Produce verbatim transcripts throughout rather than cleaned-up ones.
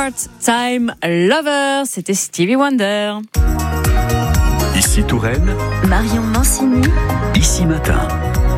Part-Time Lover, c'était Stevie Wonder. Ici Touraine, Marion Mancini, Ici Matin.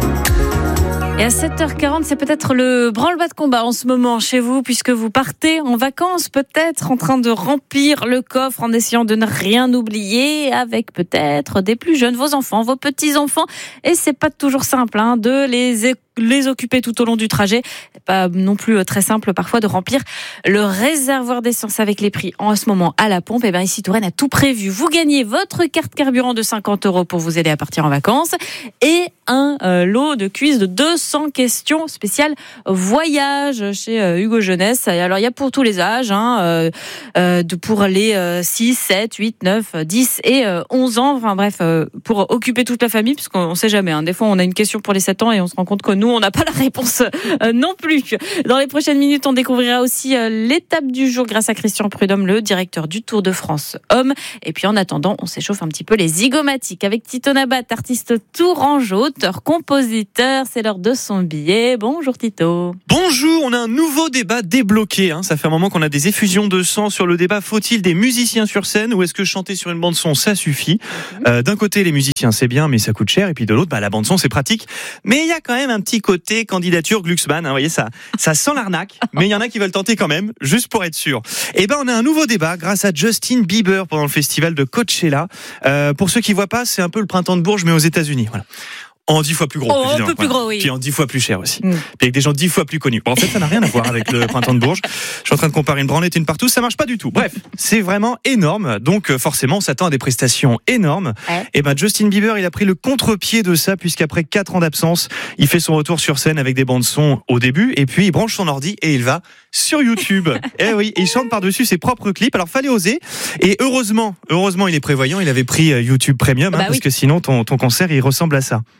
Et à sept heures quarante, c'est peut-être le branle-bas de combat en ce moment chez vous, puisque vous partez en vacances, peut-être en train de remplir le coffre en essayant de ne rien oublier, avec peut-être des plus jeunes, vos enfants, vos petits-enfants. Et c'est pas toujours simple hein, de les les occuper tout au long du trajet. Pas non plus très simple parfois de remplir le réservoir d'essence avec les prix en ce moment à la pompe. Et bien ici Touraine a tout prévu. Vous gagnez votre carte carburant de cinquante euros pour vous aider à partir en vacances et un euh, lot de quiz de deux cents questions spéciales voyage chez euh, Hugo Jeunesse. Et alors il y a pour tous les âges, hein, euh, euh, de, pour les euh, six, sept, huit, neuf, dix et euh, onze ans. Enfin bref, euh, pour occuper toute la famille, puisqu'on ne sait jamais. Hein. Des fois on a une question pour les sept ans et on se rend compte que nous on n'a pas la réponse euh, non plus. Dans les prochaines minutes, on découvrira aussi euh, l'étape du jour grâce à Christian Prudhomme, le directeur du Tour de France homme. Et puis en attendant, on s'échauffe un petit peu les zygomatiques avec Tito Nabat, artiste tourangeau, auteur, compositeur. C'est l'heure de son billet. Bonjour Tito. Bonjour, on a un nouveau débat débloqué. Hein. Ça fait un moment qu'on a des effusions de sang sur le débat. Faut-il des musiciens sur scène ou est-ce que chanter sur une bande son ça suffit? euh, D'un côté, les musiciens c'est bien, mais ça coûte cher. Et puis de l'autre, bah, la bande son c'est pratique. Mais il y a quand même un petit côté candidature Glucksmann, hein, vous voyez ça, ça sent l'arnaque, mais il y en a qui veulent tenter quand même, juste pour être sûr. Et ben on a un nouveau débat grâce à Justin Bieber pendant le festival de Coachella. Euh, pour ceux qui voient pas, c'est un peu le printemps de Bourges mais aux États-Unis. Voilà. En dix fois plus gros, oh, évidemment. Un peu plus voilà. gros, oui. Puis en dix fois plus cher aussi. Mm. Puis avec des gens dix fois plus connus. Bon, en fait, ça n'a rien à voir avec le printemps de Bourges. Je suis en train de comparer une branlette et une partouze, ça marche pas du tout. Bref, c'est vraiment énorme. Donc, forcément, on s'attend à des prestations énormes. Ouais. Et ben, Justin Bieber, il a pris le contre-pied de ça, puisqu'après quatre ans d'absence, il fait son retour sur scène avec des bandes son au début, et puis il branche son ordi et il va sur YouTube. Eh oui, et il chante par-dessus ses propres clips. Alors, fallait oser. Et heureusement, heureusement, il est prévoyant. Il avait pris YouTube Premium, hein, bah, parce oui. que sinon, ton, ton concert, il ressemble à ça.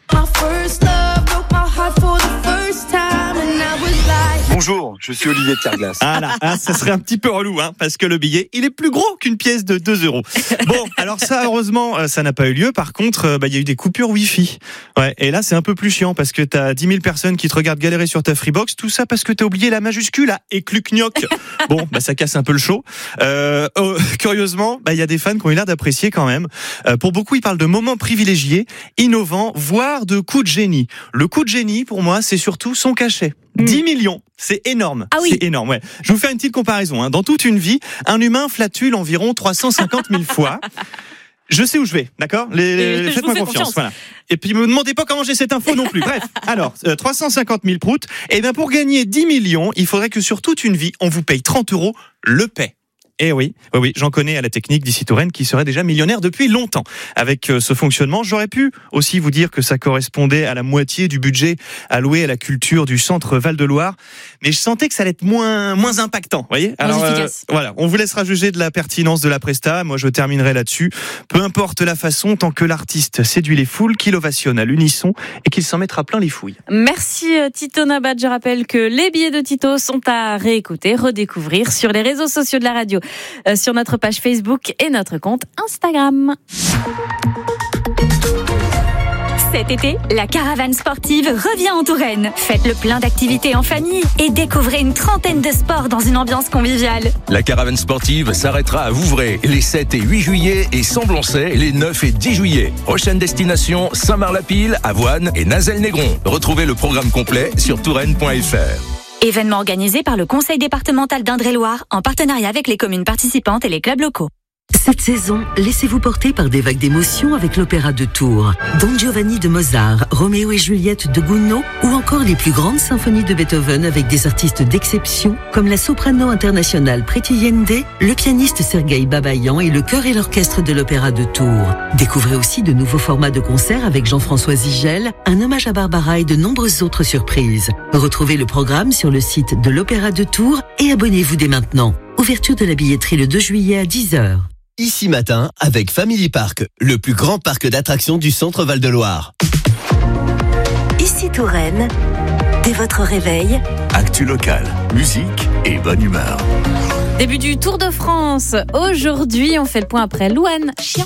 Bonjour, je suis Olivier de Carglass. Ah là, ah, ça serait un petit peu relou, hein, parce que le billet, il est plus gros qu'une pièce de deux euros. Bon, alors ça, heureusement, ça n'a pas eu lieu. Par contre, bah, il y a eu des coupures Wi-Fi. Ouais, et là, c'est un peu plus chiant parce que t'as dix mille personnes qui te regardent galérer sur ta Freebox. Tout ça parce que t'as oublié la majuscule à éclucgnoc. Bon, bah, ça casse un peu le show. Euh, oh, curieusement, bah, il y a des fans qui ont eu l'air d'apprécier quand même. Euh, pour beaucoup, ils parlent de moments privilégiés, innovants, voire de coups de génie. Le coup de génie, pour moi, c'est surtout son cachet. dix millions, c'est énorme. Ah oui. C'est énorme, ouais. Je vous fais une petite comparaison. Hein. Dans toute une vie, un humain flatule environ trois cent cinquante mille fois. Je sais où je vais, d'accord les, les, Faites-moi fais confiance. confiance. Voilà. Et puis, me demandez pas comment j'ai cette info non plus. Bref, alors, euh, trois cent cinquante mille proutes. Et bien, pour gagner dix millions, il faudrait que sur toute une vie, on vous paye trente euros le paie. Eh oui, oui, oui, j'en connais à la technique d'ici Touraine qui serait déjà millionnaire depuis longtemps. Avec euh, ce fonctionnement, j'aurais pu aussi vous dire que ça correspondait à la moitié du budget alloué à la culture du centre Val-de-Loire, mais je sentais que ça allait être moins moins impactant, voyez. Alors euh, voilà, on vous laissera juger de la pertinence de la presta. Moi, je terminerai là-dessus. Peu importe la façon, tant que l'artiste séduit les foules, qu'il ovationne à l'unisson et qu'il s'en mettra plein les fouilles. Merci Tito Nabat. Je rappelle que les billets de Tito sont à réécouter, redécouvrir sur les réseaux sociaux de la radio. Euh, sur notre page Facebook et notre compte Instagram. Cet été, la caravane sportive revient en Touraine. Faites le plein d'activités en famille et découvrez une trentaine de sports dans une ambiance conviviale. La caravane sportive s'arrêtera à Vouvray les sept et huit juillet et Samblancey les neuf et dix juillet. Prochaine destination, Saint-Marc-la-Pile, Avoine et Nazel-Négron. Retrouvez le programme complet sur touraine point f r. Événement organisé par le Conseil départemental d'Indre-et-Loire en partenariat avec les communes participantes et les clubs locaux. Cette saison, laissez-vous porter par des vagues d'émotions avec l'opéra de Tours, Don Giovanni de Mozart, Roméo et Juliette de Gounod ou encore les plus grandes symphonies de Beethoven avec des artistes d'exception comme la soprano internationale Priti Yende, le pianiste Sergueï Babayan et le chœur et l'orchestre de l'opéra de Tours. Découvrez aussi de nouveaux formats de concerts avec Jean-François Zigel, un hommage à Barbara et de nombreuses autres surprises. Retrouvez le programme sur le site de l'opéra de Tours et abonnez-vous dès maintenant. Ouverture de la billetterie le deux juillet à dix heures. Ici Matin avec Family Park, le plus grand parc d'attractions du centre Val-de-Loire. Ici Touraine, dès votre réveil, actu local, musique et bonne humeur. Début du Tour de France. Aujourd'hui, on fait le point après Louane Chien.